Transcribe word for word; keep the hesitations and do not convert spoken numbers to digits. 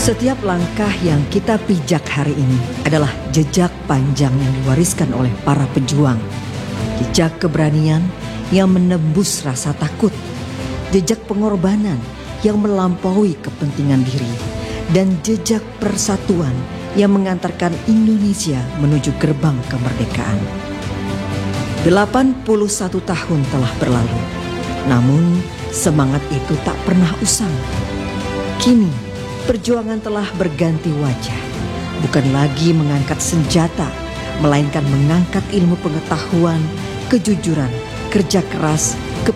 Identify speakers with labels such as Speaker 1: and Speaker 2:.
Speaker 1: Setiap langkah yang kita pijak hari ini adalah jejak panjang yang diwariskan oleh para pejuang. Jejak keberanian yang menembus rasa takut. Jejak pengorbanan yang melampaui kepentingan diri. Dan jejak persatuan yang mengantarkan Indonesia menuju gerbang kemerdekaan. delapan puluh satu tahun telah berlalu. Namun semangat itu tak pernah usang. Kini perjuangan telah berganti wajah. Bukan lagi mengangkat senjata, melainkan mengangkat ilmu pengetahuan, kejujuran, kerja keras,